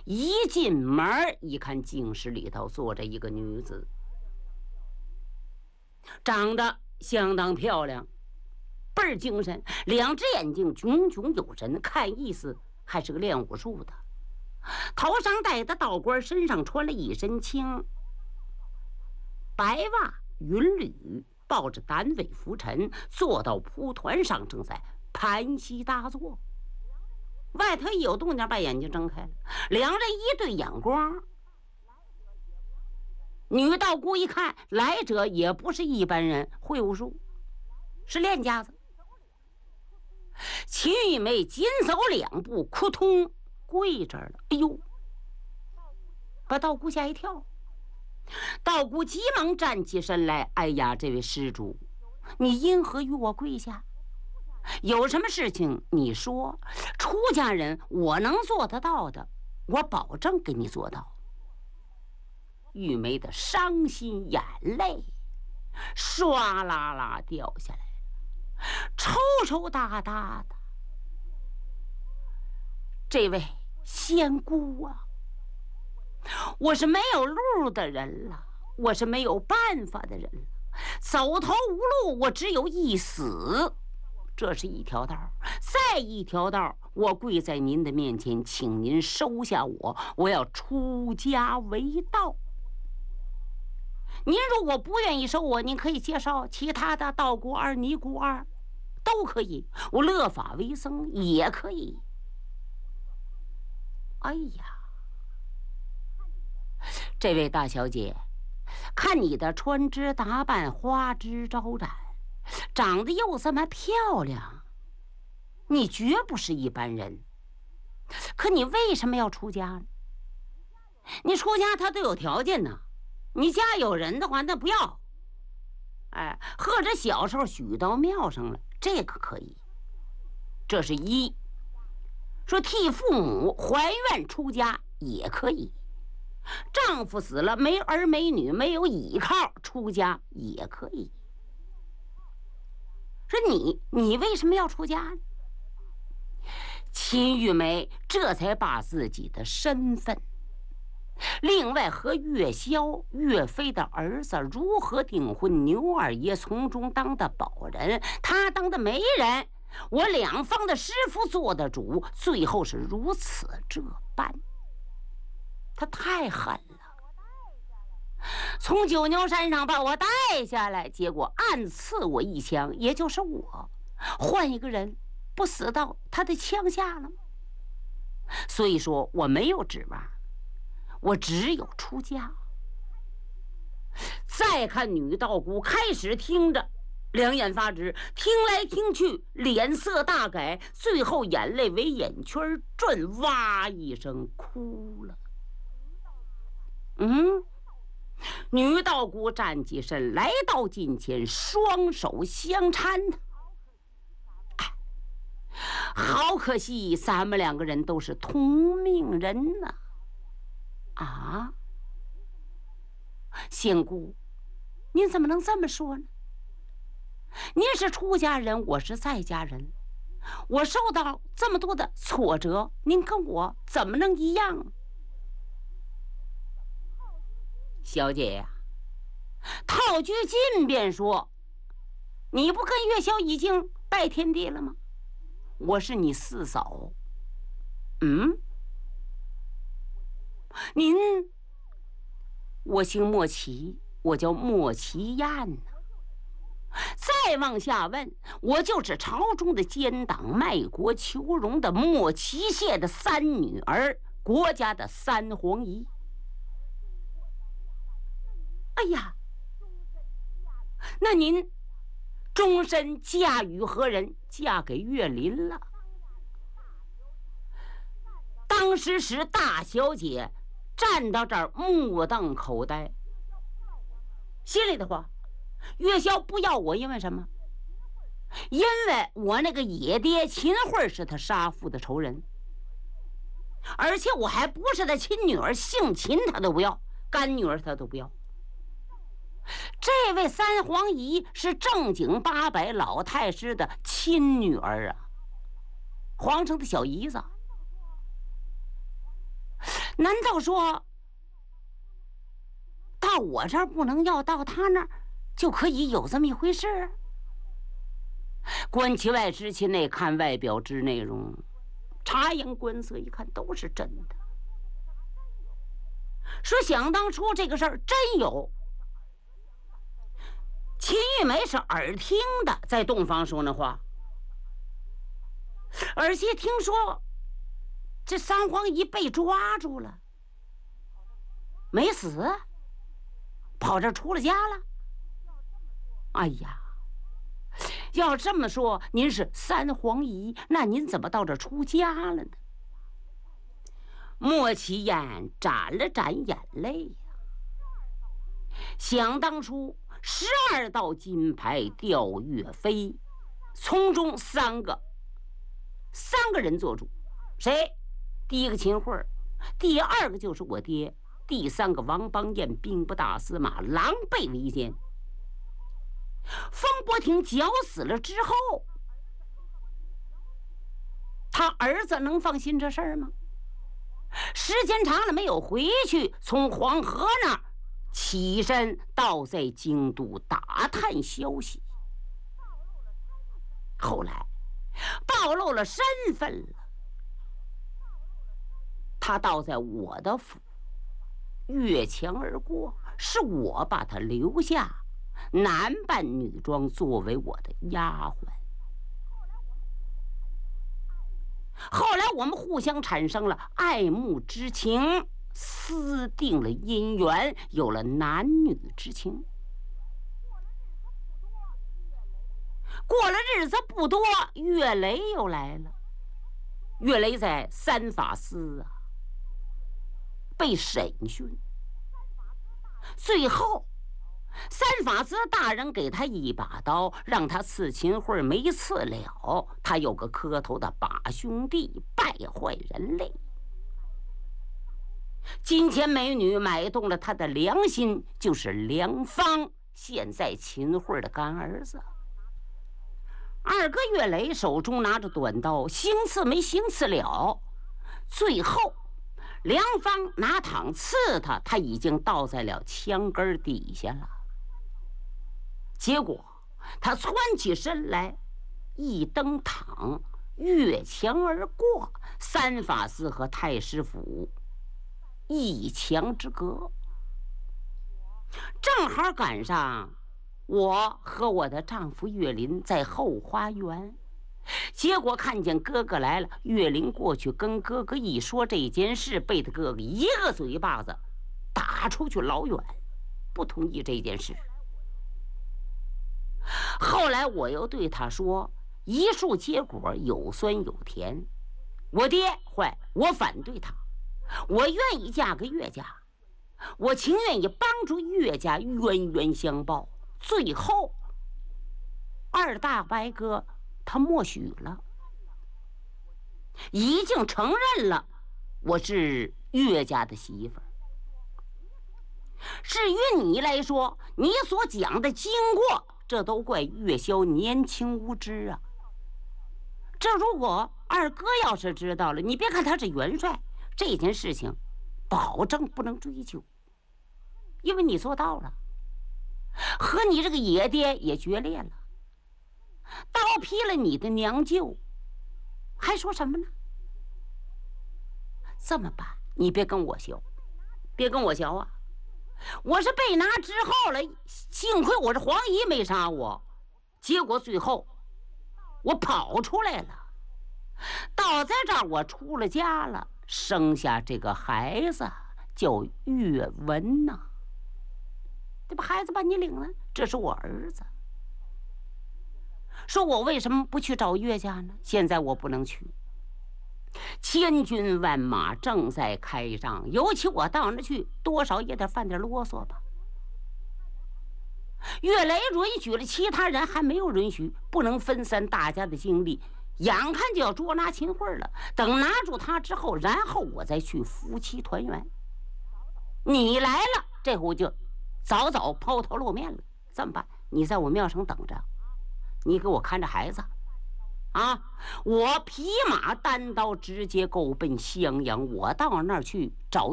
一进门一看，净室里头坐着一个女子，长得相当漂亮，倍儿精神，两只眼睛炯炯有神，看意思还是个练武术的。头上戴的道冠，身上穿了一身青白袜云履，抱着单尾拂尘，坐到蒲团上，正在盘膝大坐。外头一有动静，把眼睛睁开了，两人一对眼光。女道姑一看，来者也不是一般人，会武术，是练家子。秦玉梅紧走两步，扑通跪这儿了。哎呦，把道姑吓一跳。道姑急忙站起身来，哎呀，这位施主，你因何与我跪下？有什么事情你说，出家人我能做得到的，我保证给你做到。玉梅的伤心眼泪唰啦啦掉下来，抽抽搭搭的。这位仙姑啊，我是没有路的人了，我是没有办法的人了，走投无路，我只有一死。这是一条道，再一条道，我跪在您的面前，请您收下我，我要出家为道。您如果不愿意收我，您可以介绍其他的道姑二、尼姑二，都可以，我乐法为僧也可以。哎呀，这位大小姐，看你的穿枝打扮，花枝招展，长得又这么漂亮，你绝不是一般人。可你为什么要出家呢？你出家他都有条件呢，你家有人的话那不要，哎，或者小时候许到庙上了，这个可以。这是一。说替父母还愿出家也可以，丈夫死了没儿没女没有依靠，出家也可以。说你为什么要出家呢？秦玉梅这才把自己的身份，另外和岳霄岳飞的儿子如何订婚，牛二爷从中当的保人，他当的媒人，我两方的师傅做的主，最后是如此这般。他太狠了，从九牛山上把我带下来，结果暗刺我一枪，也就是我换一个人不死到他的枪下了吗？所以说我没有指望，我只有出家。再看女道姑开始听着，两眼发直，听来听去脸色大改，最后眼泪为眼圈转，哇一声哭了。女道姑站起身来到近前，双手相搀。好可惜，咱们两个人都是同命人呐！啊，仙姑，您怎么能这么说呢？您是出家人，我是在家人，我受到这么多的挫折，您跟我怎么能一样？小姐呀，套句近便说，你不跟岳霄已经拜天地了吗？我是你四嫂。您，我姓莫奇，我叫莫奇燕呢。再往下问，我就是朝中的奸党，卖国求荣的莫奇谢的三女儿，国家的三皇姨。哎呀，那您终身嫁与何人？嫁给岳林了。当时是大小姐站到这儿目瞪口呆，心里的话，岳霄不要我，因为什么？因为我那个野爹秦桧是他杀父的仇人，而且我还不是他亲女儿，姓秦他都不要，干女儿他都不要。这位三皇姨是正经八百老太师的亲女儿啊，皇上的小姨子。 难道说到我这儿不能要，到他那儿就可以有这么一回事？观其外知其内，看外表知内容，察言观色一看都是真的。说想当初这个事儿真有，秦玉梅是耳听的，在洞房说那话，而且听说这三皇姨被抓住了，没死，跑这出了家了。哎呀，要这么说，您是三皇姨，那您怎么到这出家了呢？莫其言沾了沾眼泪呀。想当初12道金牌吊岳飞，从中三个人做主，谁？第一个秦桧，第二个就是我爹，第三个王邦彦兵部大司马，狼狈为奸。风波亭绞死了之后，他儿子能放心这事儿吗？时间长了没有回去，从黄河那儿起身到在京都打探消息，后来暴露了身份了。他倒在我的府，越墙而过，是我把他留下，男扮女装作为我的丫鬟。后来我们互相产生了爱慕之情，私定了姻缘，有了男女之情。过了日子不多，岳雷又来了。岳雷在三法司啊被审讯，最后三法司大人给他一把刀，让他刺秦桧没刺了。他有个磕头的把兄弟，败坏人类。金钱美女买动了他的良心，就是梁芳，现在秦桧的干儿子。二哥岳雷手中拿着短刀，行刺没行刺了。最后梁芳拿躺刺他，他已经倒在了墙根底下了。结果他窜起身来，一蹬躺，越墙而过，三法司和太师府一墙之隔。正好赶上我和我的丈夫岳林在后花园，结果看见哥哥来了，岳林过去跟哥哥一说这件事，被他哥哥一个嘴巴子打出去老远，不同意这件事。后来我又对他说，一树结果，有酸有甜。我爹坏，我反对他，我愿意嫁给岳家，我情愿意帮助岳家冤冤相报。最后二大伯哥他默许了，已经承认了我是岳家的媳妇儿。至于你来说，你所讲的经过，这都怪岳霄年轻无知啊。这如果二哥要是知道了，你别看他是元帅，这件事情保证不能追究，因为你做到了，和你这个野爹也决裂了，刀劈了你的娘舅，还说什么呢？这么办，你别跟我学，别跟我学啊！我是被拿之后了，幸亏我这黄姨没杀我，结果最后我跑出来了，倒在这儿我出了家了，生下这个孩子叫岳文呐。这不孩子把你领了，这是我儿子。说我为什么不去找岳家呢？现在我不能去，千军万马正在开仗，尤其我到那去，多少也得犯点啰嗦吧。岳雷允许了，其他人还没有允许，不能分散大家的精力。眼看就要捉拿秦桧了，等拿住他之后，然后我再去夫妻团圆。你来了，这回就早早抛头露面了。这么办？你在我庙上等着，你给我看着孩子啊！我匹马单刀直接够奔襄阳，我到那儿去找